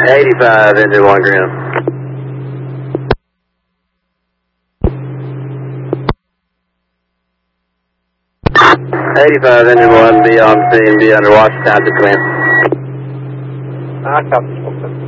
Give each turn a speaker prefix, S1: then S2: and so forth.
S1: 85, engine 1 ground. '85, engine 1, be on scene, be under watch, time to command.
S2: Copy.